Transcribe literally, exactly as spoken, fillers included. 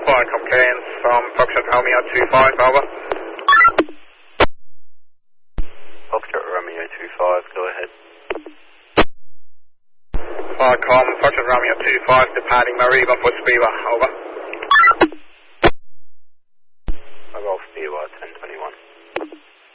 Fire complaints from Foxtrot Romeo two five, over. Foxtrot Romeo two five, go ahead. Firecom, Foxtrot Romeo two five, departing Mariba for Spiva, over.